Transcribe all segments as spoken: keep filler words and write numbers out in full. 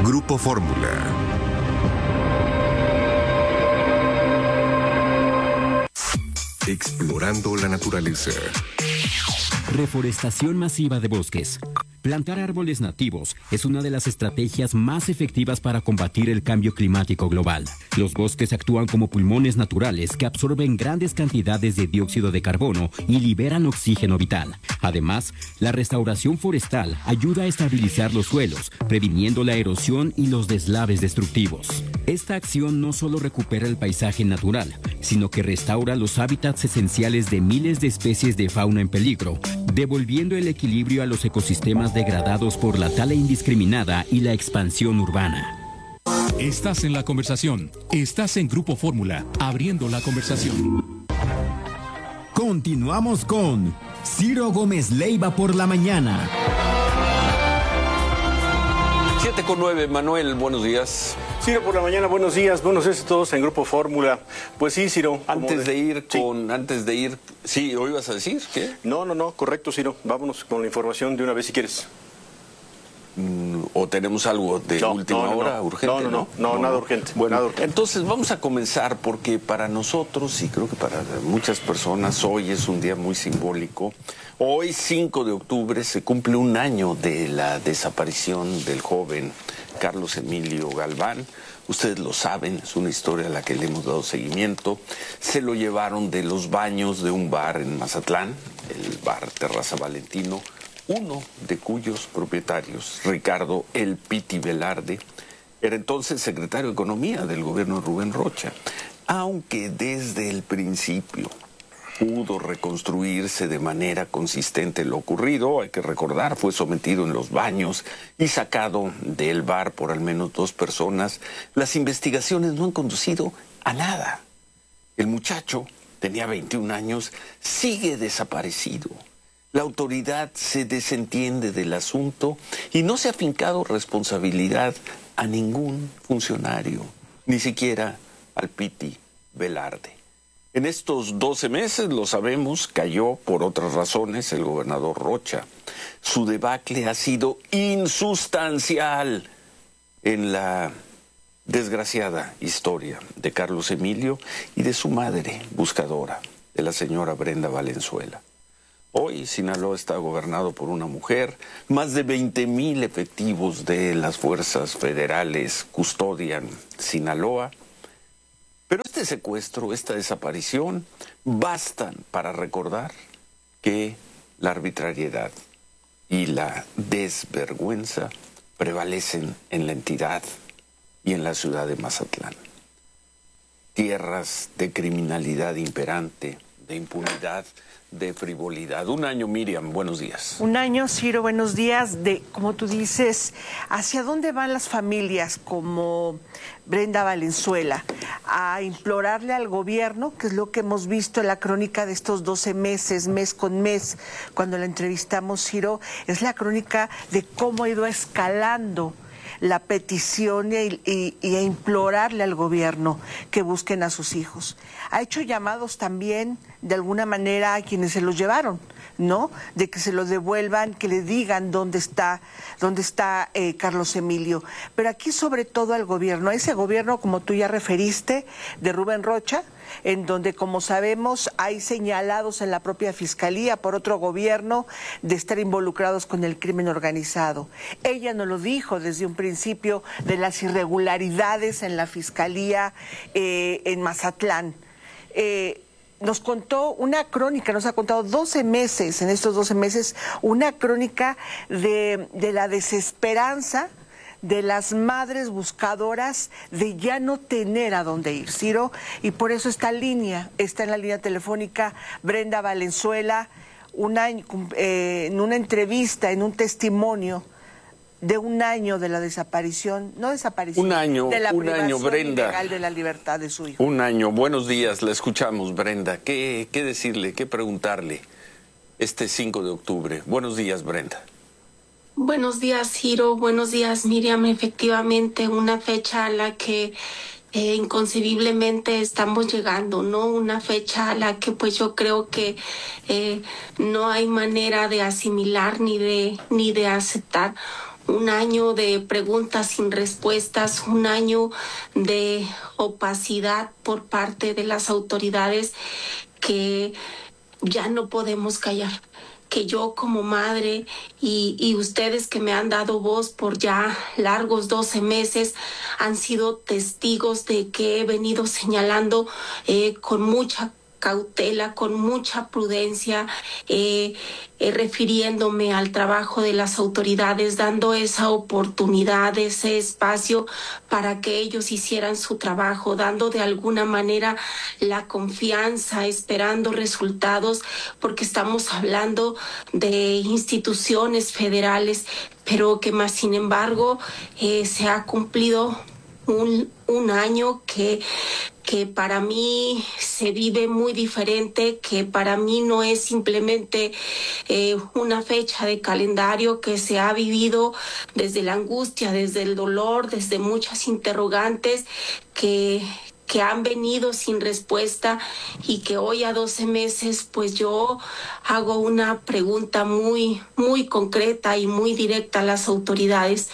Grupo Fórmula. Explorando la naturaleza. Reforestación masiva de bosques. Plantar árboles nativos es una de las estrategias más efectivas para combatir el cambio climático global. Los bosques actúan como pulmones naturales que absorben grandes cantidades de dióxido de carbono y liberan oxígeno vital. Además, la restauración forestal ayuda a estabilizar los suelos, previniendo la erosión y los deslaves destructivos. Esta acción no solo recupera el paisaje natural, sino que restaura los hábitats esenciales de miles de especies de fauna en peligro, devolviendo el equilibrio a los ecosistemas degradados por la tala indiscriminada y la expansión urbana. Estás en la conversación. Estás en Grupo Fórmula, abriendo la conversación. Continuamos con Ciro Gómez Leiva por la mañana. siete con nueve, Manuel, buenos días. Ciro, por la mañana, buenos días, buenos días a todos en Grupo Fórmula. Pues sí, Ciro. Antes de, de ir sí. con, antes de ir, sí, ¿o ibas a decir qué? No, no, no, correcto, Ciro. Vámonos con la información de una vez si quieres. Mm, ¿O tenemos algo de no, última no, no, hora, no. urgente? No, no, no, no, no, nada urgente. Bueno, nada urgente. Entonces vamos a comenzar porque para nosotros, y creo que para muchas personas, hoy es un día muy simbólico. Hoy, cinco de octubre, se cumple un año de la desaparición del joven Carlos Emilio Galván. Ustedes lo saben, es una historia a la que le hemos dado seguimiento. Se lo llevaron de los baños de un bar en Mazatlán, el bar Terraza Valentino, uno de cuyos propietarios, Ricardo El Piti Velarde, era entonces secretario de Economía del gobierno de Rubén Rocha. Aunque desde el principio pudo reconstruirse de manera consistente lo ocurrido, hay que recordar, fue sometido en los baños y sacado del bar por al menos dos personas, las investigaciones no han conducido a nada. El muchacho, tenía veintiún años, sigue desaparecido. La autoridad se desentiende del asunto y no se ha fincado responsabilidad a ningún funcionario, ni siquiera al Piti Velarde. En estos doce meses, lo sabemos, cayó por otras razones el gobernador Rocha. Su debacle ha sido insustancial en la desgraciada historia de Carlos Emilio y de su madre buscadora, de la señora Brenda Valenzuela. Hoy Sinaloa está gobernado por una mujer, más de veinte mil efectivos de las fuerzas federales custodian Sinaloa. Pero este secuestro, esta desaparición, bastan para recordar que la arbitrariedad y la desvergüenza prevalecen en la entidad y en la ciudad de Mazatlán. Tierras de criminalidad imperante, de impunidad, de frivolidad. Un año, Miriam, buenos días. Un año, Ciro, buenos días. De, como tú dices, ¿hacia dónde van las familias como Brenda Valenzuela? A implorarle al gobierno, que es lo que hemos visto en la crónica de estos doce meses, mes con mes, cuando la entrevistamos, Ciro, es la crónica de cómo ha ido escalando la petición y, y, y a implorarle al gobierno que busquen a sus hijos. Ha hecho llamados también, de alguna manera, a quienes se los llevaron, ¿no? De que se los devuelvan, que le digan dónde está, dónde está eh, Carlos Emilio. Pero aquí, sobre todo, al gobierno, a ese gobierno, como tú ya referiste, de Rubén Rocha, en donde, como sabemos, hay señalados en la propia Fiscalía por otro gobierno de estar involucrados con el crimen organizado. Ella nos lo dijo desde un principio de las irregularidades en la Fiscalía eh, en Mazatlán. Eh, nos contó una crónica, nos ha contado doce meses, en estos doce meses, una crónica de, de la desesperanza de las madres buscadoras de ya no tener a dónde ir, Ciro, y por eso esta línea, está en la línea telefónica Brenda Valenzuela, una, eh, en una entrevista, en un testimonio de un año de la desaparición, no desaparición, un año, de la un año, Brenda, ilegal de la libertad de su hijo. Un año, buenos días, la escuchamos, Brenda. ¿Qué, qué decirle, qué preguntarle este cinco de octubre? Buenos días, Brenda. Buenos días, Ciro. Buenos días, Miriam. Efectivamente, una fecha a la que eh, inconcebiblemente estamos llegando, ¿no? Una fecha a la que pues yo creo que eh, no hay manera de asimilar ni de, ni de aceptar. un año de preguntas sin respuestas, un año de opacidad por parte de las autoridades que ya no podemos callar. Que yo como madre y, y ustedes que me han dado voz por ya largos doce meses han sido testigos de que he venido señalando eh, con mucha cautela, con mucha prudencia, eh, eh, refiriéndome al trabajo de las autoridades, dando esa oportunidad, ese espacio para que ellos hicieran su trabajo, dando de alguna manera la confianza, esperando resultados, porque estamos hablando de instituciones federales, pero que más sin embargo eh, se ha cumplido un, un año que que para mí se vive muy diferente, que para mí no es simplemente eh, una fecha de calendario, que se ha vivido desde la angustia, desde el dolor, desde muchas interrogantes que, que han venido sin respuesta y que hoy a doce meses pues yo hago una pregunta muy, muy concreta y muy directa a las autoridades.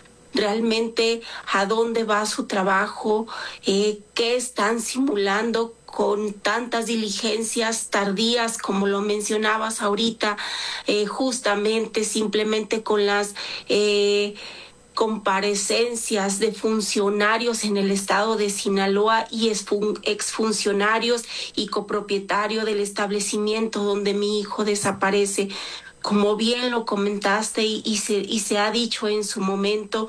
Realmente a dónde va su trabajo, eh, qué están simulando con tantas diligencias tardías, como lo mencionabas ahorita, eh, justamente simplemente con las eh, comparecencias de funcionarios en el estado de Sinaloa y exfuncionarios y copropietario del establecimiento donde mi hijo desaparece. Como bien lo comentaste y, y, se, y se ha dicho en su momento,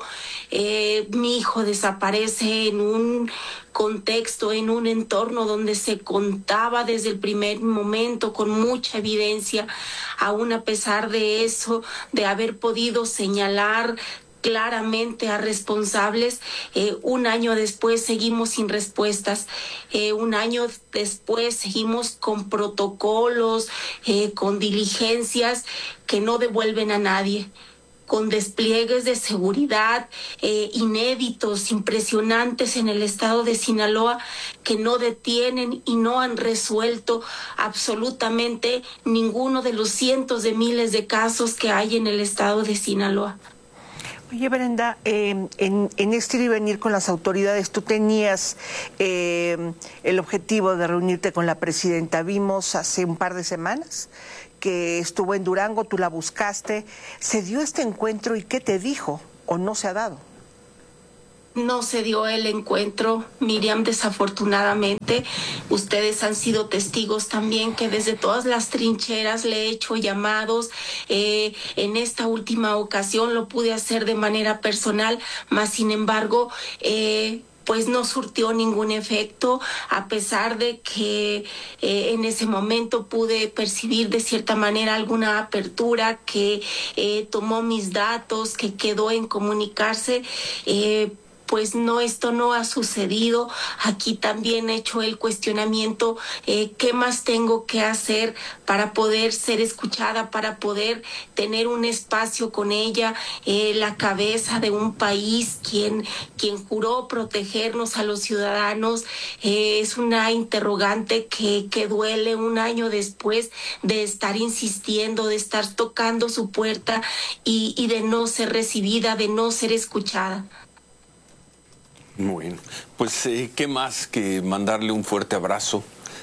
eh, mi hijo desaparece en un contexto, en un entorno donde se contaba desde el primer momento con mucha evidencia, aún a pesar de eso, de haber podido señalar claramente a responsables. Eh, un año después seguimos sin respuestas. Eh, un año después seguimos con protocolos, eh, con diligencias que no devuelven a nadie, con despliegues de seguridad eh, inéditos, impresionantes en el estado de Sinaloa, que no detienen y no han resuelto absolutamente ninguno de los cientos de miles de casos que hay en el estado de Sinaloa. Oye, Brenda, eh, en, en este ir y venir con las autoridades, tú tenías eh, el objetivo de reunirte con la presidenta. Vimos hace un par de semanas que estuvo en Durango, tú la buscaste. ¿Se dio este encuentro y qué te dijo o no se ha dado? No se dio el encuentro, Miriam, desafortunadamente. Ustedes han sido testigos también que desde todas las trincheras le he hecho llamados. Eh, en esta última ocasión lo pude hacer de manera personal, mas sin embargo, eh, pues no surtió ningún efecto, a pesar de que eh, en ese momento pude percibir de cierta manera alguna apertura que eh, tomó mis datos, que quedó en comunicarse. Eh, Pues no, esto no ha sucedido. Aquí también he hecho el cuestionamiento, eh, ¿qué más tengo que hacer para poder ser escuchada, para poder tener un espacio con ella, eh, la cabeza de un país, quien, quien juró protegernos a los ciudadanos? Eh, es una interrogante que, que duele un año después de estar insistiendo, de estar tocando su puerta y, y de no ser recibida, de no ser escuchada. Bueno, pues eh, qué más que mandarle un fuerte abrazo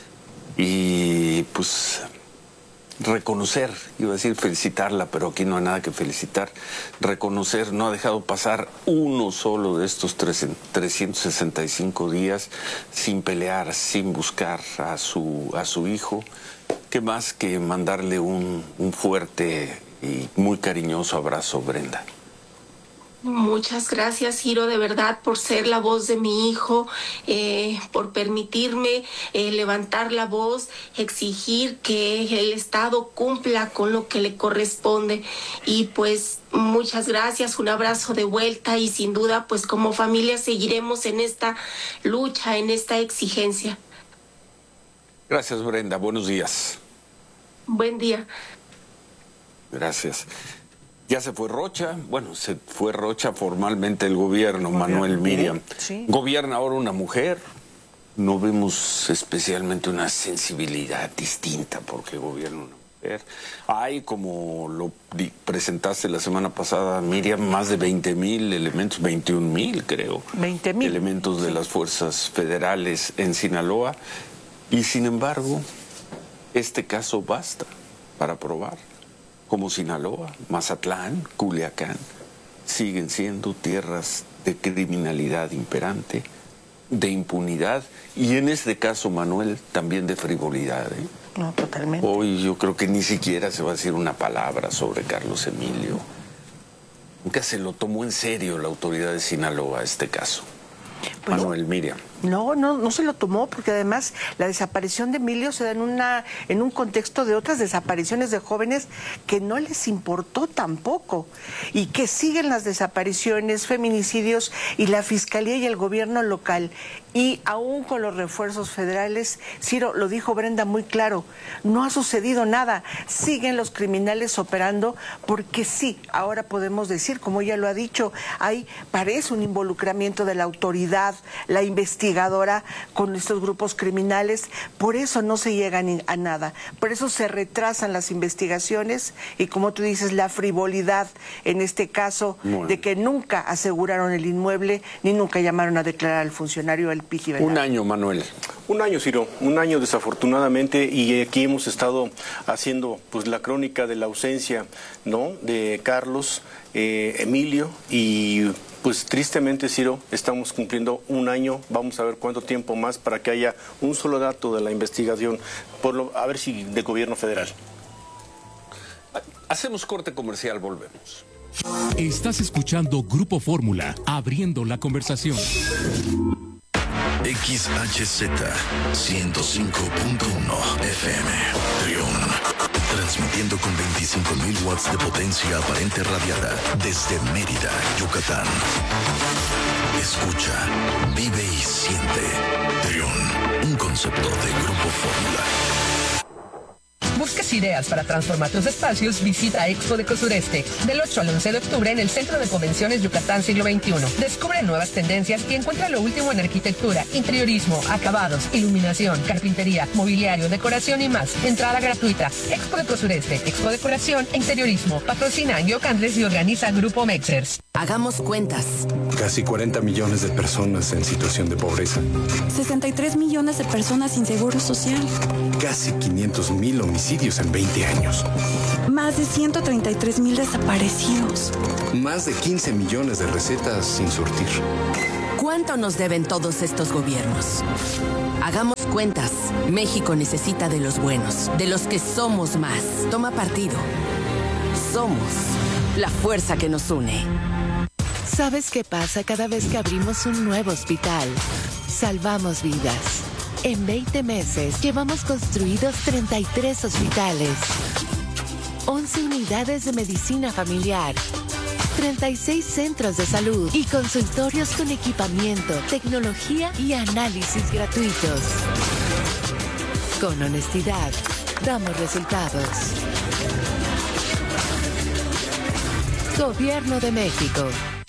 y pues reconocer, iba a decir felicitarla, pero aquí no hay nada que felicitar, reconocer, no ha dejado pasar uno solo de estos trescientos sesenta y cinco días sin pelear, sin buscar a su, a su hijo. Qué más que mandarle un, un fuerte y muy cariñoso abrazo, Brenda. Muchas gracias, Ciro, de verdad, por ser la voz de mi hijo, eh, por permitirme eh, levantar la voz, exigir que el Estado cumpla con lo que le corresponde. Y pues muchas gracias, un abrazo de vuelta y sin duda, pues como familia seguiremos en esta lucha, en esta exigencia. Gracias, Brenda. Buenos días. Buen día. Gracias. Ya se fue Rocha, bueno, se fue Rocha formalmente el gobierno, gobierno. Manuel Miriam. Sí. Gobierna ahora una mujer. No vemos especialmente una sensibilidad distinta porque gobierna una mujer. Hay, como lo di- presentaste la semana pasada, Miriam, más de veinte mil elementos, veintiún mil creo, veinte mil elementos de las fuerzas federales en Sinaloa. Y sin embargo, este caso basta para probar como Sinaloa, Mazatlán, Culiacán siguen siendo tierras de criminalidad imperante, de impunidad y en este caso, Manuel, también de frivolidad, ¿eh? No, totalmente. Hoy yo creo que ni siquiera se va a decir una palabra sobre Carlos Emilio. Nunca se lo tomó en serio la autoridad de Sinaloa este caso. Pues Manuel, Miriam. No, no, no se lo tomó porque además la desaparición de Emilio se da en una, en un contexto de otras desapariciones de jóvenes que no les importó tampoco y que siguen las desapariciones, feminicidios y la fiscalía y el gobierno local. Y aún con los refuerzos federales, Ciro, lo dijo Brenda muy claro, no ha sucedido nada, siguen los criminales operando porque sí, ahora podemos decir, como ella lo ha dicho, hay, parece un involucramiento de la autoridad, la investigación con estos grupos criminales, por eso no se llega ni a nada, por eso se retrasan las investigaciones y como tú dices, la frivolidad en este caso bueno. de que nunca aseguraron el inmueble ni nunca llamaron a declarar al funcionario el Piji Velarde. Un año, Manuel. Un año, Ciro, un año desafortunadamente, y aquí hemos estado haciendo pues la crónica de la ausencia, ¿no?, de Carlos eh, Emilio, y pues tristemente, Ciro, estamos cumpliendo un año, vamos a ver cuánto tiempo más para que haya un solo dato de la investigación, por lo, a ver si de gobierno federal. Hacemos corte comercial, volvemos. Estás escuchando Grupo Fórmula, abriendo la conversación. X H Z ciento cinco punto uno F M, Trión. Transmitiendo con veinticinco mil watts de potencia aparente radiada desde Mérida, Yucatán. Escucha, vive y siente. Trión, un concepto de Grupo Fórmula. ¿Buscas ideas para transformar tus espacios? Visita Expo Deco Sureste del ocho al once de octubre en el Centro de Convenciones Yucatán Siglo veintiuno. Descubre nuevas tendencias y encuentra lo último en arquitectura, interiorismo, acabados, iluminación, carpintería, mobiliario, decoración y más. Entrada gratuita. Expo Deco Sureste, Expo Decoración e Interiorismo. Patrocina Angio Candles y organiza Grupo Mexers. Hagamos cuentas. Casi cuarenta millones de personas en situación de pobreza. sesenta y tres millones de personas sin seguro social. Casi quinientos mil homicidios en veinte años. Más de ciento treinta y tres mil desaparecidos. Más de quince millones de recetas sin surtir. ¿Cuánto nos deben todos estos gobiernos? Hagamos cuentas. México necesita de los buenos, de los que somos más. Toma partido. Somos la fuerza que nos une. ¿Sabes qué pasa cada vez que abrimos un nuevo hospital? Salvamos vidas. En veinte meses llevamos construidos treinta y tres hospitales, once unidades de medicina familiar, treinta y seis centros de salud y consultorios con equipamiento, tecnología y análisis gratuitos. Con honestidad, damos resultados. Gobierno de México.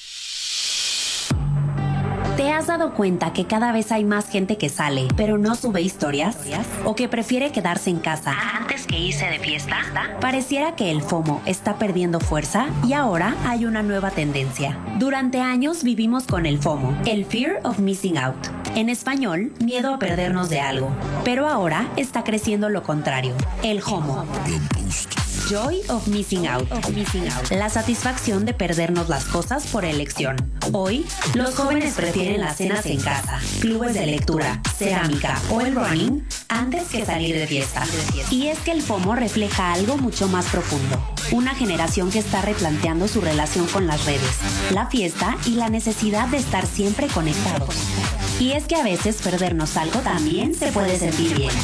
¿Te has dado cuenta que cada vez hay más gente que sale, pero no sube historias? ¿O que prefiere quedarse en casa antes que irse de fiesta? Pareciera que el FOMO está perdiendo fuerza y ahora hay una nueva tendencia. Durante años vivimos con el FOMO, el Fear of Missing Out. En español, miedo a perdernos de algo. Pero ahora está creciendo lo contrario, el JOMO. Joy of Missing Out. Of missing out. La satisfacción de perdernos las cosas por elección. Hoy, los jóvenes prefieren las cenas en casa, clubes de lectura, cerámica o el running antes que salir de fiesta. Y es que el FOMO refleja algo mucho más profundo. Una generación que está replanteando su relación con las redes, la fiesta y la necesidad de estar siempre conectados. Y es que a veces perdernos algo también se puede sentir bien.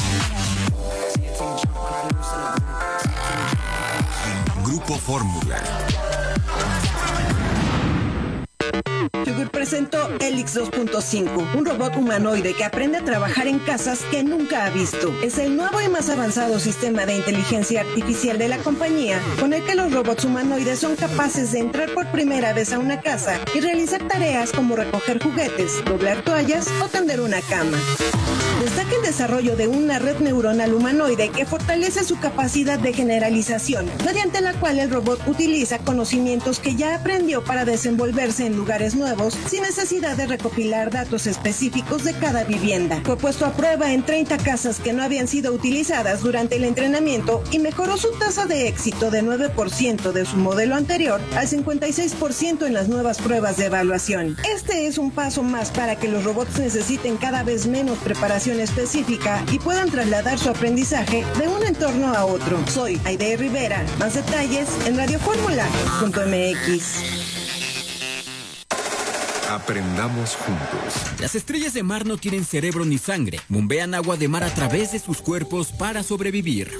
Grupo Fórmula. Yogur presentó Robot Helix dos punto cinco, un robot humanoide que aprende a trabajar en casas que nunca ha visto. Es el nuevo y más avanzado sistema de inteligencia artificial de la compañía, con el que los robots humanoides son capaces de entrar por primera vez a una casa y realizar tareas como recoger juguetes, doblar toallas o tender una cama. Destaca el desarrollo de una red neuronal humanoide que fortalece su capacidad de generalización, mediante la cual el robot utiliza conocimientos que ya aprendió para desenvolverse en lugares nuevos sin necesidad de recopilar datos específicos de cada vivienda. Fue puesto a prueba en treinta casas que no habían sido utilizadas durante el entrenamiento y mejoró su tasa de éxito de nueve por ciento de su modelo anterior al cincuenta y seis por ciento en las nuevas pruebas de evaluación. Este es un paso más para que los robots necesiten cada vez menos preparación específica y puedan trasladar su aprendizaje de un entorno a otro. Soy Aide Rivera. Más detalles en radio fórmula punto m x. Aprendamos juntos. Las estrellas de mar no tienen cerebro ni sangre. Bombean agua de mar a través de sus cuerpos para sobrevivir.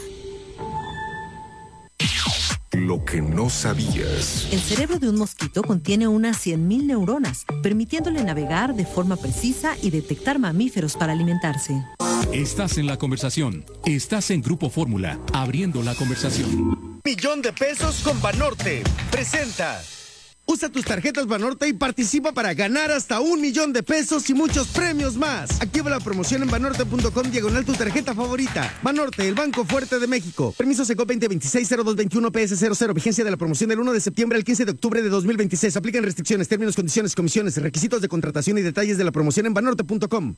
Lo que no sabías. El cerebro de un mosquito contiene unas cien mil neuronas, permitiéndole navegar de forma precisa y detectar mamíferos para alimentarse. Estás en la conversación. Estás en Grupo Fórmula, abriendo la conversación. Millón de pesos con Banorte. Presenta. Usa tus tarjetas Banorte y participa para ganar hasta un millón de pesos y muchos premios más. Activa la promoción en banorte punto com diagonal tu tarjeta favorita. Banorte, el banco fuerte de México. Permiso Secop veinte veintiséis cero dos veintiuno P S cero cero. Vigencia de la promoción del uno de septiembre al quince de octubre de dos mil veintiséis. Aplican restricciones, términos, condiciones, comisiones, requisitos de contratación y detalles de la promoción en banorte punto com.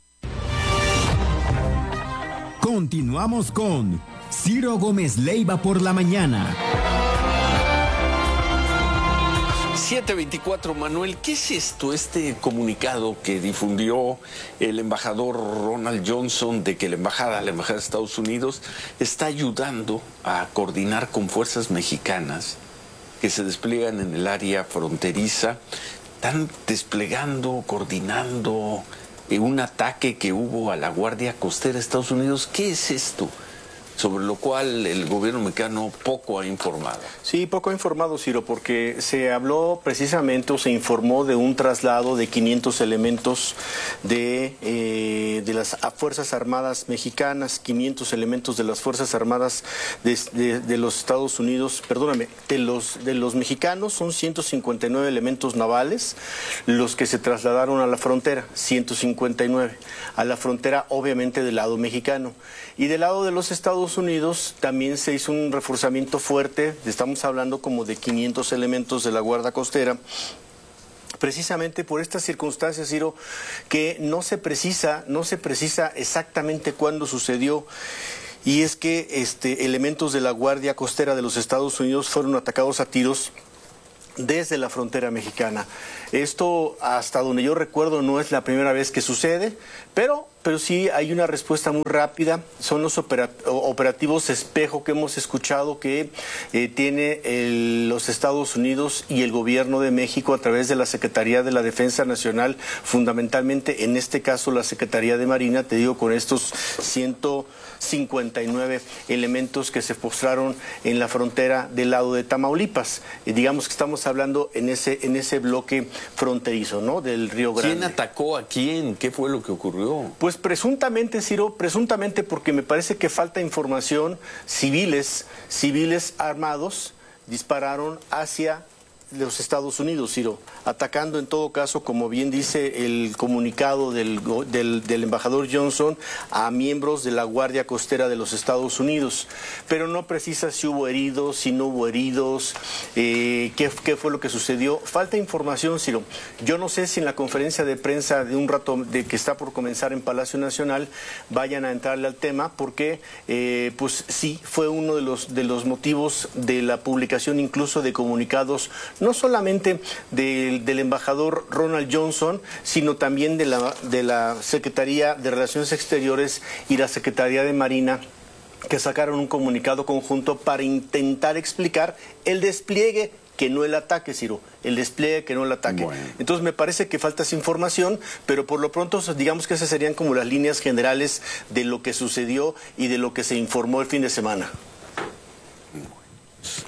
Continuamos con Ciro Gómez Leiva por la mañana. siete veinticuatro, Manuel, ¿qué es esto, este comunicado que difundió el embajador Ronald Johnson de que la embajada, la embajada de Estados Unidos está ayudando a coordinar con fuerzas mexicanas que se despliegan en el área fronteriza? Están desplegando, coordinando un ataque que hubo a la Guardia Costera de Estados Unidos. ¿Qué es esto? Sobre lo cual el gobierno mexicano poco ha informado. Sí, poco ha informado, Ciro, porque se habló precisamente o se informó de un traslado de quinientos elementos de, eh, de las Fuerzas Armadas mexicanas, quinientos elementos de las Fuerzas Armadas de, de, de los Estados Unidos, perdóname, de los, de los mexicanos son ciento cincuenta y nueve elementos navales los que se trasladaron a la frontera, ciento cincuenta y nueve, a la frontera obviamente del lado mexicano. Y del lado de los Estados Unidos también se hizo un reforzamiento fuerte, estamos hablando como de quinientos elementos de la Guardia Costera, precisamente por estas circunstancias, Ciro, que no se precisa, no se precisa exactamente cuándo sucedió. Y es que este, elementos de la Guardia Costera de los Estados Unidos fueron atacados a tiros desde la frontera mexicana. Esto, hasta donde yo recuerdo, no es la primera vez que sucede, pero, pero sí hay una respuesta muy rápida. Son los operativos espejo que hemos escuchado que eh, tiene el, los Estados Unidos y el gobierno de México a través de la Secretaría de la Defensa Nacional, fundamentalmente en este caso la Secretaría de Marina, te digo, con estos ciento cincuenta y nueve elementos que se postraron en la frontera del lado de Tamaulipas. Eh, digamos que estamos hablando en ese, en ese bloque fronterizo, ¿no?, del Río Grande. ¿Quién atacó a quién? ¿Qué fue lo que ocurrió? Pues presuntamente, Ciro, presuntamente porque me parece que falta información, civiles, civiles armados dispararon hacia los Estados Unidos, Ciro, atacando en todo caso, como bien dice el comunicado del, del, del embajador Johnson, a miembros de la Guardia Costera de los Estados Unidos, pero no precisa si hubo heridos, si no hubo heridos, eh, qué, qué fue lo que sucedió. Falta información, Ciro. Yo no sé si en la conferencia de prensa de un rato de que está por comenzar en Palacio Nacional vayan a entrarle al tema, porque eh, pues sí, fue uno de los, de los motivos de la publicación incluso de comunicados, no solamente del, del embajador Ronald Johnson, sino también de la, de la Secretaría de Relaciones Exteriores y la Secretaría de Marina, que sacaron un comunicado conjunto para intentar explicar el despliegue, que no el ataque, Ciro, el despliegue, que no el ataque. Bueno. Entonces me parece que falta esa información, pero por lo pronto digamos que esas serían como las líneas generales de lo que sucedió y de lo que se informó el fin de semana.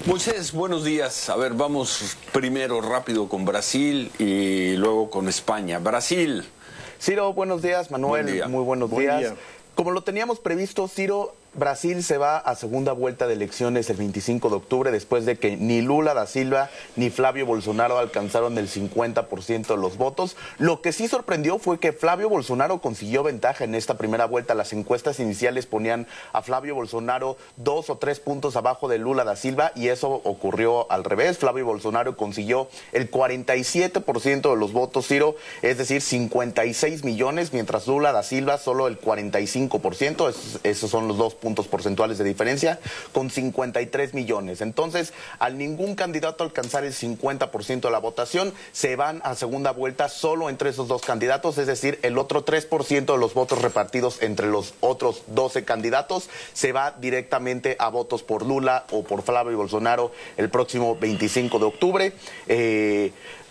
Moisés, buenos días. A ver, vamos primero rápido con Brasil y luego con España. Brasil. Ciro, buenos días. Manuel, Buen día. muy buenos Buen días. Día. Como lo teníamos previsto, Ciro, Brasil se va a segunda vuelta de elecciones el veinticinco de octubre después de que ni Lula da Silva ni Flavio Bolsonaro alcanzaron el cincuenta por ciento de los votos. Lo que sí sorprendió fue que Flavio Bolsonaro consiguió ventaja en esta primera vuelta. Las encuestas iniciales ponían a Flavio Bolsonaro dos o tres puntos abajo de Lula da Silva y eso ocurrió al revés. Flavio Bolsonaro consiguió el cuarenta y siete por ciento de los votos, Ciro, es decir, cincuenta y seis millones, mientras Lula da Silva solo el cuarenta y cinco por ciento. Esos, esos son los dos puntos porcentuales de diferencia, con cincuenta y tres millones. Entonces, al ningún candidato alcanzar el cincuenta por ciento de la votación, se van a segunda vuelta solo entre esos dos candidatos, es decir, el otro tres por ciento de los votos repartidos entre los otros doce candidatos se va directamente a votos por Lula o por Flavio Bolsonaro el próximo veinticinco de octubre. Eh,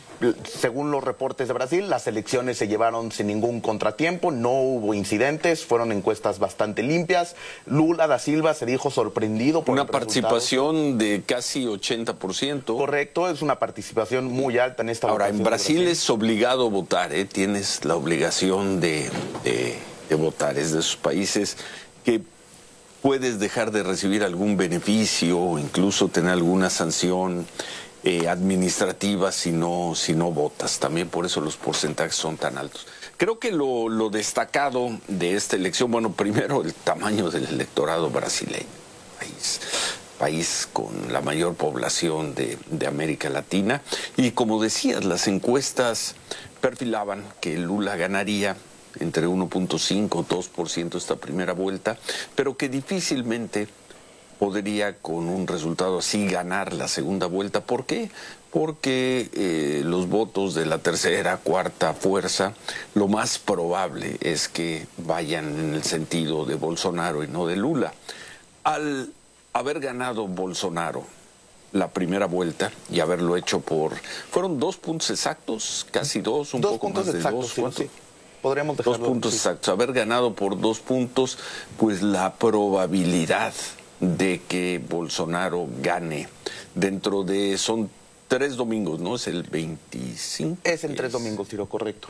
Según los reportes de Brasil, las elecciones se llevaron sin ningún contratiempo, no hubo incidentes, fueron encuestas bastante limpias. Lula da Silva se dijo sorprendido por una participación de casi ochenta por ciento. Correcto, es una participación muy alta en esta Ahora, en Brasil, Brasil es obligado votar, ¿eh? Tienes la obligación de, de, de votar. Es de esos países que puedes dejar de recibir algún beneficio o incluso tener alguna sanción Eh, administrativa si no, si no votas. También por eso los porcentajes son tan altos. Creo que lo, lo destacado de esta elección, bueno, primero el tamaño del electorado brasileño, país, país con la mayor población de, de América Latina, y como decías, las encuestas perfilaban que Lula ganaría entre uno punto cinco y dos por ciento esta primera vuelta, pero que difícilmente podría con un resultado así ganar la segunda vuelta. ¿Por qué? Porque eh, los votos de la tercera, cuarta fuerza, lo más probable es que vayan en el sentido de Bolsonaro y no de Lula. Al haber ganado Bolsonaro la primera vuelta y haberlo hecho por... Fueron dos puntos exactos, casi dos, un dos poco puntos más de exactos, dos. Sí, sí. Podríamos dejarlo, dos puntos sí. exactos. Haber ganado por dos puntos, pues la probabilidad de que Bolsonaro gane dentro de, son tres domingos, ¿no? Es el veinticinco. Es en tres domingos, Ciro, correcto.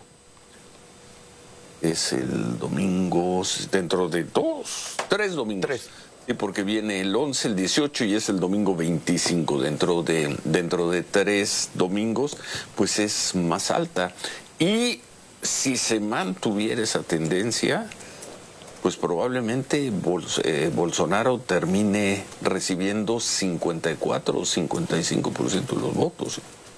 Es el domingo, dentro de dos, tres domingos. Tres. Sí, porque viene el once, el dieciocho y es el domingo veinticinco. Dentro de, dentro de tres domingos, pues es más alta. Y si se mantuviera esa tendencia, pues probablemente Bols eh, Bolsonaro termine recibiendo cincuenta y cuatro o cincuenta y cinco por ciento de los votos.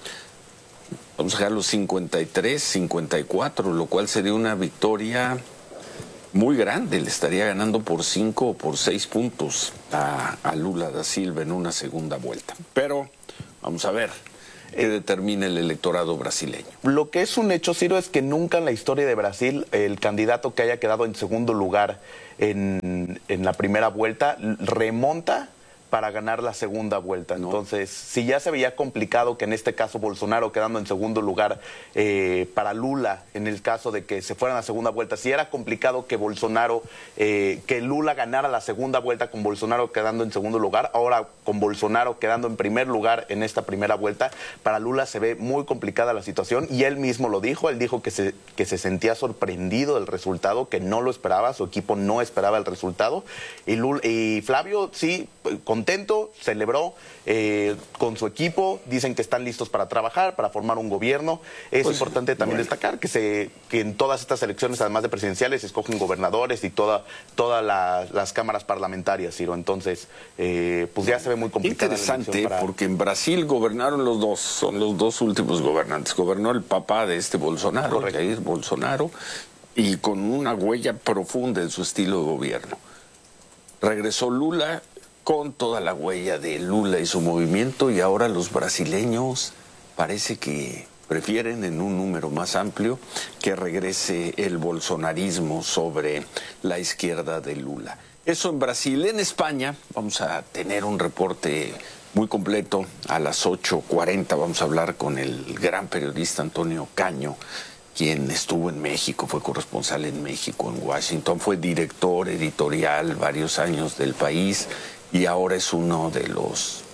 Vamos a dejar los cincuenta y tres, cincuenta y cuatro, lo cual sería una victoria muy grande. Le estaría ganando por cinco o por seis puntos a, a Lula da Silva en una segunda vuelta. Pero vamos a ver qué determina el electorado brasileño. Lo que es un hecho, Ciro, es que nunca en la historia de Brasil el candidato que haya quedado en segundo lugar en, en la primera vuelta remonta para ganar la segunda vuelta. No. Entonces, si ya se veía complicado que en este caso Bolsonaro quedando en segundo lugar eh, para Lula, en el caso de que se fueran a la segunda vuelta, si era complicado que Bolsonaro, eh, que Lula ganara la segunda vuelta con Bolsonaro quedando en segundo lugar, ahora con Bolsonaro quedando en primer lugar en esta primera vuelta, para Lula se ve muy complicada la situación y él mismo lo dijo, él dijo que se, que se sentía sorprendido del resultado, que no lo esperaba, su equipo no esperaba el resultado, y, Lula, y Flavio sí, contento, celebró eh, con su equipo, dicen que están listos para trabajar, para formar un gobierno. Es pues, importante también bueno. destacar que, se, que en todas estas elecciones, además de presidenciales, se escogen gobernadores y toda, todas la, las cámaras parlamentarias, Ciro. Entonces, eh, pues ya se ve muy complicado. Interesante, para... porque en Brasil gobernaron los dos, son los dos últimos gobernantes. Gobernó el papá de este Bolsonaro, Jair Bolsonaro, y con una huella profunda en su estilo de gobierno. Regresó Lula con toda la huella de Lula y su movimiento, y ahora los brasileños parece que prefieren en un número más amplio que regrese el bolsonarismo sobre la izquierda de Lula. Eso en Brasil. En España vamos a tener un reporte muy completo a las ocho cuarenta. Vamos a hablar con el gran periodista Antonio Caño, quien estuvo en México, fue corresponsal en México, en Washington, fue director editorial varios años del País, y ahora es uno de los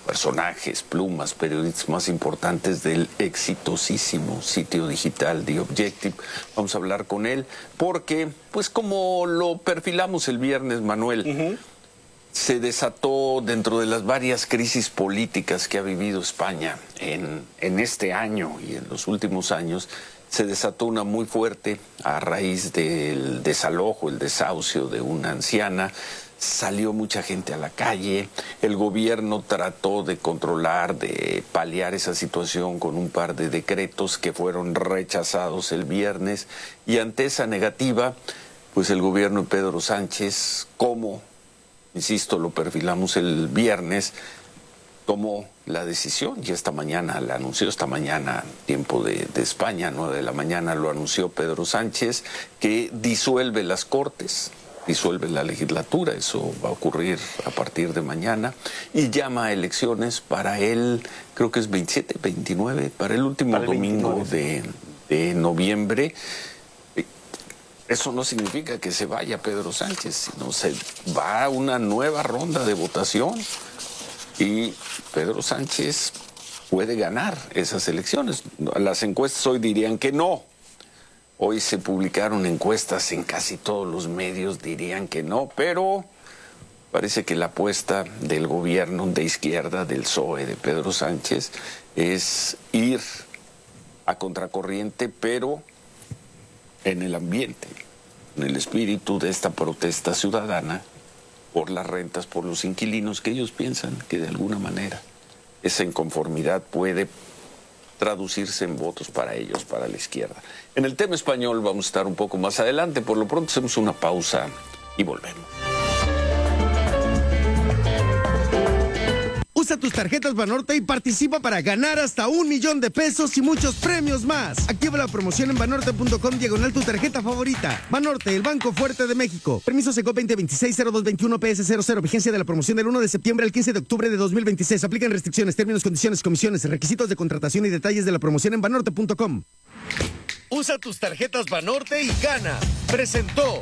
personajes, plumas, periodistas más importantes del exitosísimo sitio digital The Objective. Vamos a hablar con él porque, pues como lo perfilamos el viernes, Manuel, uh-huh. se desató dentro de las varias crisis políticas que ha vivido España en, en este año y en los últimos años, se desató una muy fuerte a raíz del desalojo, el desahucio de una anciana. Salió mucha gente a la calle, el gobierno trató de controlar, de paliar esa situación con un par de decretos que fueron rechazados el viernes, y ante esa negativa, pues el gobierno de Pedro Sánchez, como, insisto, lo perfilamos el viernes, tomó la decisión, y esta mañana la anunció, esta mañana, tiempo de, de España, nueve de la mañana, lo anunció Pedro Sánchez, que disuelve las Cortes, disuelve la legislatura, eso va a ocurrir a partir de mañana, y llama a elecciones para el, creo que es veintisiete, veintinueve, para el último para el domingo de, de noviembre. Eso no significa que se vaya Pedro Sánchez, sino se va a una nueva ronda de votación y Pedro Sánchez puede ganar esas elecciones. Las encuestas hoy dirían que no. Hoy se publicaron encuestas en casi todos los medios, dirían que no, pero parece que la apuesta del gobierno de izquierda, del P S O E, de Pedro Sánchez, es ir a contracorriente, pero en el ambiente, en el espíritu de esta protesta ciudadana por las rentas, por los inquilinos, que ellos piensan que de alguna manera esa inconformidad puede traducirse en votos para ellos, para la izquierda. En el tema español vamos a estar un poco más adelante. Por lo pronto hacemos una pausa y volvemos. Usa tus tarjetas Banorte y participa para ganar hasta un millón de pesos y muchos premios más. Activa la promoción en banorte punto com diagonal tu tarjeta favorita. Banorte, el Banco Fuerte de México. Permiso Seco veinte veintiséis cero dos veintiuno P S cero cero. Vigencia de la promoción del uno de septiembre al quince de octubre de dos mil veintiséis. Aplican restricciones, términos, condiciones, comisiones, requisitos de contratación y detalles de la promoción en banorte punto com. Usa tus tarjetas Banorte y gana. Presentó.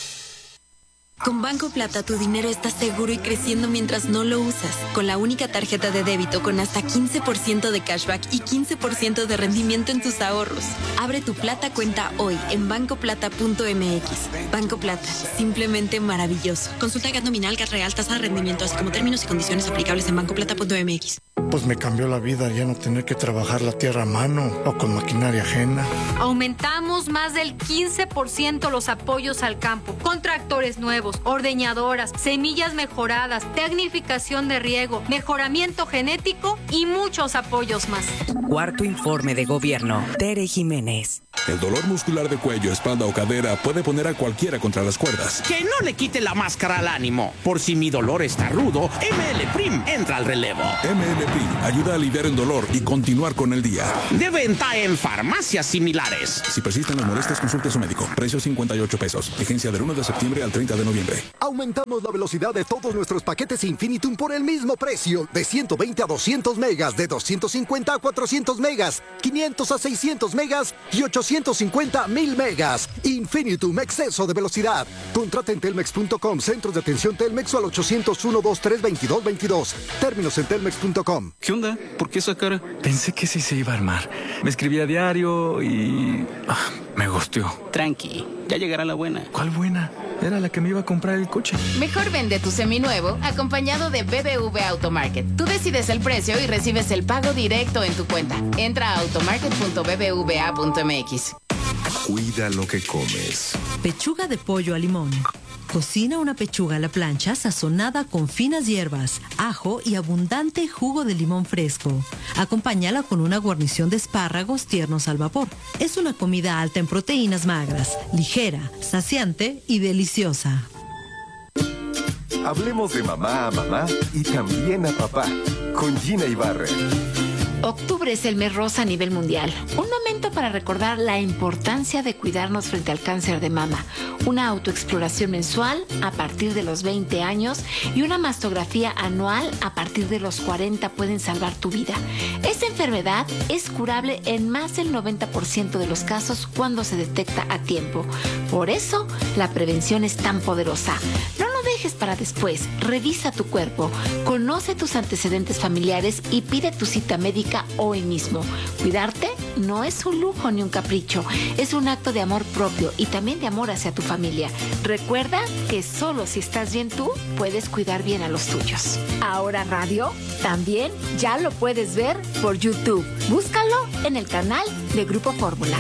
Con Banco Plata tu dinero está seguro y creciendo mientras no lo usas. Con la única tarjeta de débito con hasta quince por ciento de cashback y quince por ciento de rendimiento en tus ahorros. Abre tu Plata cuenta hoy en banco plata punto m x. Banco Plata, simplemente maravilloso. Consulta gas nominal, gas real, tasa de rendimiento, así como términos y condiciones aplicables en banco plata punto m x. Pues me cambió la vida ya no tener que trabajar la tierra a mano o con maquinaria ajena. Aumentamos más del quince por ciento los apoyos al campo, con tractores nuevos, ordeñadoras, semillas mejoradas, tecnificación de riego, mejoramiento genético y muchos apoyos más. Cuarto informe de gobierno. Tere Jiménez. El dolor muscular de cuello, espalda o cadera puede poner a cualquiera contra las cuerdas. Que no le quite la máscara al ánimo. Por si mi dolor está rudo, M L Prim entra al relevo. M L Prim ayuda a aliviar el dolor y continuar con el día. De venta en farmacias similares. Si persisten las molestias, consulte a su médico. Precio cincuenta y ocho pesos. Vigencia del uno de septiembre al treinta de noviembre. Aumentamos la velocidad de todos nuestros paquetes Infinitum por el mismo precio. De ciento veinte a doscientos megas, de doscientos cincuenta a cuatrocientos megas, quinientos a seiscientos megas y ochocientos cincuenta a mil megas. Infinitum, exceso de velocidad. Contrata en telmex punto com, centros de atención Telmex o al ochocientos uno, veintitrés, veintidós, veintidós. Términos en telmex punto com. ¿Qué onda? ¿Por qué esa cara? Pensé que sí se iba a armar. Me escribía a diario y... Ah, me gusteó. Tranqui, ya llegará la buena. ¿Cuál buena? Era la que me iba a comprar el coche. Mejor vende tu seminuevo acompañado de B B V Automarket. Tú decides el precio y recibes el pago directo en tu cuenta. Entra a automarket punto b b v a punto m x. Cuida lo que comes. Pechuga de pollo a limón. Cocina una pechuga a la plancha sazonada con finas hierbas, ajo y abundante jugo de limón fresco. Acompáñala con una guarnición de espárragos tiernos al vapor. Es una comida alta en proteínas magras, ligera, saciante y deliciosa. Hablemos de mamá a mamá y también a papá, con Gina Ibarra. Octubre es el mes rosa a nivel mundial. Un momento para recordar la importancia de cuidarnos frente al cáncer de mama. Una autoexploración mensual a partir de los veinte años y una mastografía anual a partir de los cuarenta pueden salvar tu vida. Esta enfermedad es curable en más del noventa por ciento de los casos cuando se detecta a tiempo. Por eso, la prevención es tan poderosa. No lo dejes dejes para después. Revisa tu cuerpo, conoce tus antecedentes familiares y pide tu cita médica hoy mismo. Cuidarte no es un lujo ni un capricho, es un acto de amor propio y también de amor hacia tu familia. Recuerda que solo si estás bien tú, puedes cuidar bien a los tuyos. Ahora radio, también ya lo puedes ver por YouTube. Búscalo en el canal de Grupo Fórmula.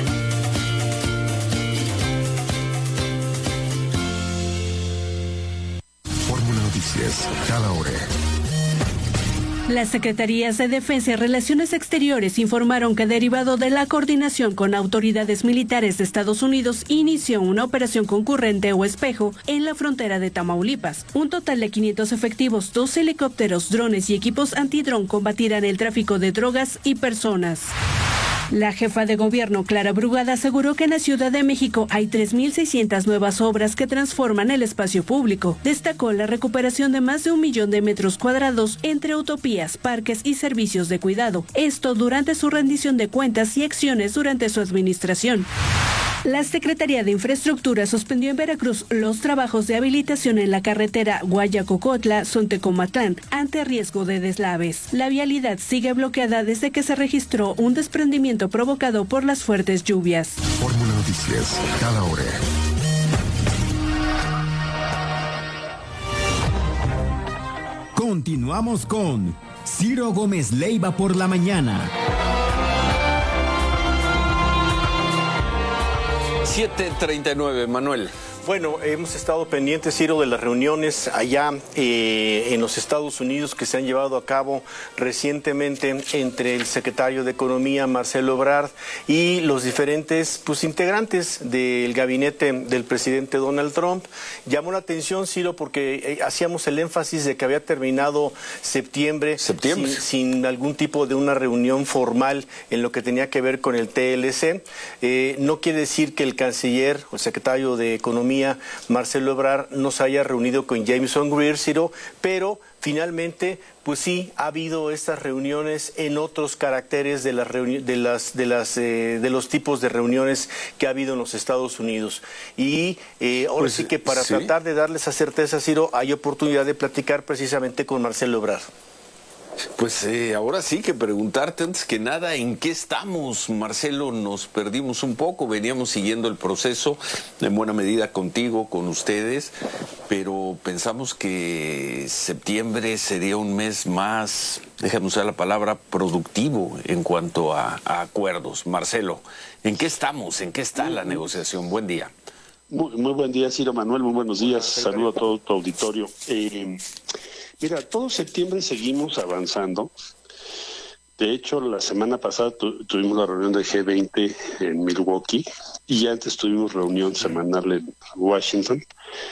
Fórmula Noticias, cada hora. Las Secretarías de Defensa y Relaciones Exteriores informaron que, derivado de la coordinación con autoridades militares de Estados Unidos, inició una operación concurrente o espejo en la frontera de Tamaulipas. Un total de quinientos efectivos, dos helicópteros, drones y equipos antidrón combatirán el tráfico de drogas y personas. La jefa de gobierno, Clara Brugada, aseguró que en la Ciudad de México hay tres mil seiscientas nuevas obras que transforman el espacio público. Destacó la recuperación de más de un millón de metros cuadrados entre utopías, parques y servicios de cuidado. Esto durante su rendición de cuentas y acciones durante su administración. La Secretaría de Infraestructura suspendió en Veracruz los trabajos de habilitación en la carretera Guayacocotla-Sontecomatlán ante riesgo de deslaves. La vialidad sigue bloqueada desde que se registró un desprendimiento provocado por las fuertes lluvias. Fórmula Noticias, cada hora. Continuamos con Ciro Gómez Leiva por la mañana. siete treinta y nueve, Manuel. Bueno, hemos estado pendientes, Ciro, de las reuniones allá eh, en los Estados Unidos que se han llevado a cabo recientemente entre el secretario de Economía, Marcelo Ebrard, y los diferentes pues, integrantes del gabinete del presidente Donald Trump. Llamó la atención, Ciro, porque eh, hacíamos el énfasis de que había terminado septiembre, ¿Septiembre? Sin, sin algún tipo de una reunión formal en lo que tenía que ver con el T L C. Eh, no quiere decir que el canciller o el secretario de Economía, Marcelo Ebrard, no se haya reunido con Jameson Greer, Ciro, pero finalmente, pues sí, ha habido estas reuniones en otros caracteres de las de las de las eh, de los tipos de reuniones que ha habido en los Estados Unidos. Y eh, ahora pues, sí que para ¿sí? tratar de darle esa certeza, Ciro, hay oportunidad de platicar precisamente con Marcelo Ebrard. Pues eh, ahora sí que preguntarte antes que nada, ¿en qué estamos, Marcelo? Nos perdimos un poco, veníamos siguiendo el proceso en buena medida contigo, con ustedes, pero pensamos que septiembre sería un mes más, déjame usar la palabra, productivo en cuanto a, a acuerdos. Marcelo, ¿en qué estamos? ¿En qué está la negociación? Buen día. Muy, muy buen día, Ciro Manuel, muy buenos días, saludo a todo tu auditorio. Eh, Mira, todo septiembre seguimos avanzando. De hecho, la semana pasada tu, tuvimos la reunión de G veinte en Milwaukee y antes tuvimos reunión semanal en Washington.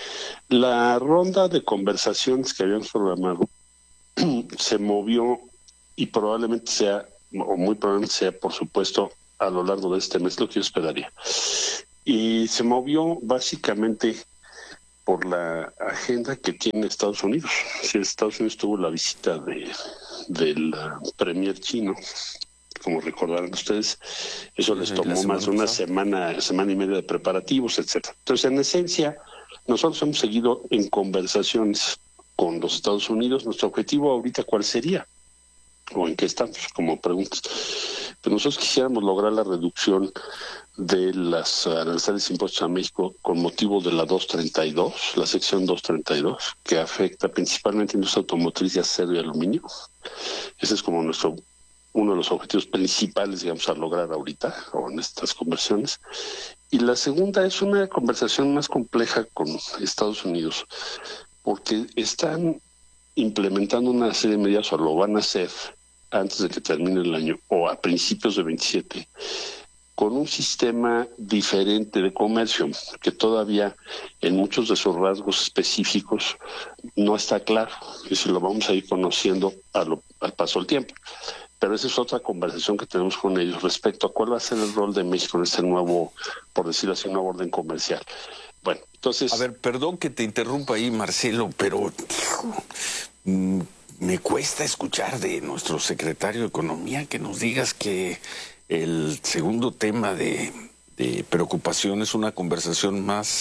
La ronda de conversaciones que habíamos programado se movió y probablemente sea, o muy probablemente sea, por supuesto, a lo largo de este mes, lo que yo esperaría. Y se movió básicamente por la agenda que tiene Estados Unidos. Si Estados Unidos tuvo la visita de del premier chino, como recordarán ustedes, eso les tomó más de una semana, semana y media de preparativos, etcétera. Entonces, en esencia, nosotros hemos seguido en conversaciones con los Estados Unidos. Nuestro objetivo ahorita, ¿cuál sería? ¿O en qué estamos? Como preguntas. Pero nosotros quisiéramos lograr la reducción de las aranceles impuestos a México con motivo de la doscientos treinta y dos, la sección doscientos treinta y dos, que afecta principalmente a la industria automotriz de acero y aluminio. Ese es como nuestro uno de los objetivos principales, digamos, a lograr ahorita, o en estas conversaciones. Y la segunda es una conversación más compleja con Estados Unidos, porque están implementando una serie de medidas, o lo van a hacer antes de que termine el año, o a principios de veintisiete, con un sistema diferente de comercio, que todavía en muchos de sus rasgos específicos no está claro, y si lo vamos a ir conociendo a lo, al paso del tiempo. Pero esa es otra conversación que tenemos con ellos respecto a cuál va a ser el rol de México en este nuevo, por decirlo así, nuevo orden comercial. Bueno, entonces... A ver, perdón que te interrumpa ahí, Marcelo, pero hijo, mmm, me cuesta escuchar de nuestro secretario de Economía que nos digas que el segundo tema de, de preocupación es una conversación más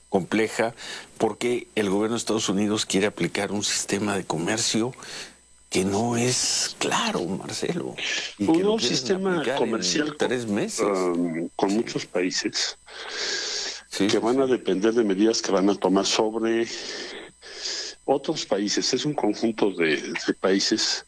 compleja, porque el gobierno de Estados Unidos quiere aplicar un sistema de comercio que no es claro, Marcelo. Y un que nuevo sistema comercial con, tres meses. Um, con muchos países sí, que van a depender de medidas que van a tomar sobre otros países. Es un conjunto de, de países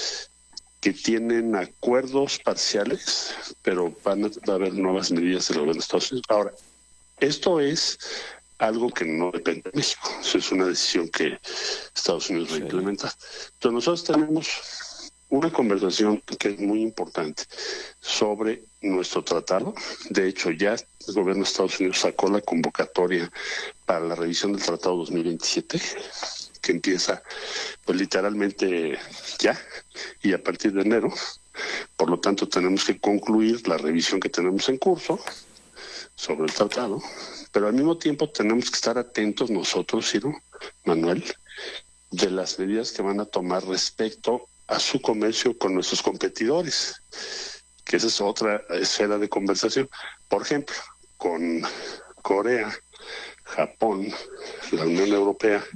que tienen acuerdos parciales, pero van a, va a haber nuevas medidas del gobierno de Estados Unidos. Ahora, esto es algo que no depende de México. Eso es una decisión que Estados Unidos va a implementar. Entonces nosotros tenemos una conversación que es muy importante sobre nuestro tratado. De hecho, ya el gobierno de Estados Unidos sacó la convocatoria para la revisión del tratado dos mil veintisiete, que empieza pues literalmente ya y a partir de enero. Por lo tanto, tenemos que concluir la revisión que tenemos en curso sobre el tratado, pero al mismo tiempo tenemos que estar atentos nosotros, Ciro, Manuel, de las medidas que van a tomar respecto a su comercio con nuestros competidores, que esa es otra esfera de conversación. Por ejemplo, con Corea, Japón, la Unión Europea,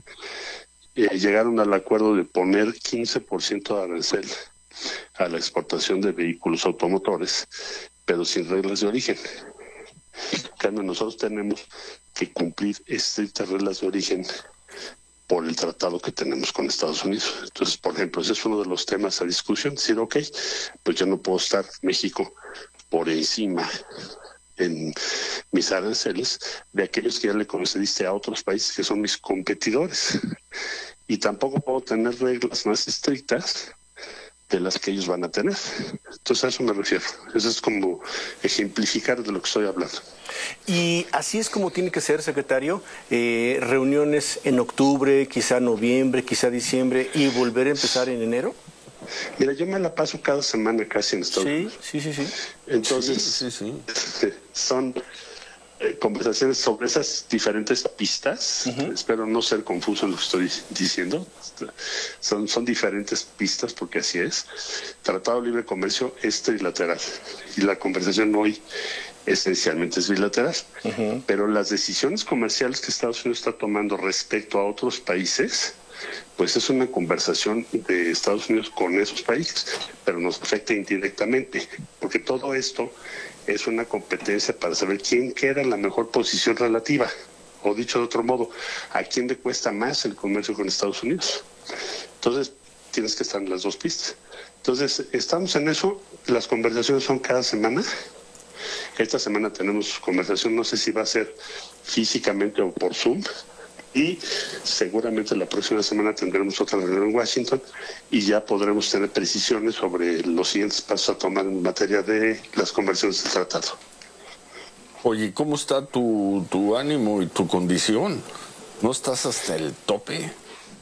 eh, llegaron al acuerdo de poner quince por ciento de arancel a la exportación de vehículos automotores, pero sin reglas de origen. En cambio, nosotros tenemos que cumplir estrictas reglas de origen por el tratado que tenemos con Estados Unidos. Entonces, por ejemplo, ese es uno de los temas a discusión. Decir, ok, pues yo no puedo estar México por encima en mis aranceles de aquellos que ya le concediste a otros países que son mis competidores. Y tampoco puedo tener reglas más estrictas de las que ellos van a tener. Entonces a eso me refiero. Eso es como ejemplificar de lo que estoy hablando. Y así es como tiene que ser, secretario, eh, reuniones en octubre, quizá noviembre, quizá diciembre, y volver a empezar en enero. Mira, yo me la paso cada semana casi en Estados sí, Unidos. Sí, sí, sí. Entonces, sí, sí, sí. son eh, conversaciones sobre esas diferentes pistas. Uh-huh. Espero no ser confuso en lo que estoy diciendo. Son, son diferentes pistas porque así es. Tratado de Libre Comercio es trilateral y la conversación hoy esencialmente es bilateral. Uh-huh. Pero las decisiones comerciales que Estados Unidos está tomando respecto a otros países, pues es una conversación de Estados Unidos con esos países, pero nos afecta indirectamente, porque todo esto es una competencia para saber quién queda en la mejor posición relativa, o dicho de otro modo, a quién le cuesta más el comercio con Estados Unidos. Entonces, tienes que estar en las dos pistas. Entonces, estamos en eso, las conversaciones son cada semana. Esta semana tenemos conversación, no sé si va a ser físicamente o por Zoom, y seguramente la próxima semana tendremos otra reunión en Washington y ya podremos tener precisiones sobre los siguientes pasos a tomar en materia de las conversaciones del tratado. Oye, ¿cómo está tu, tu ánimo y tu condición? ¿No estás hasta el tope?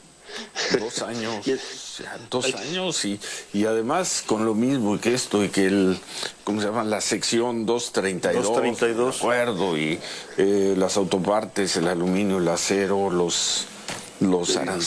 Dos años, ya, dos años y, y además con lo mismo que esto y que el, ¿cómo se llama? La sección doscientos treinta y dos, doscientos treinta y dos. De acuerdo, y eh, las autopartes, el aluminio, el acero, los, los aranceles.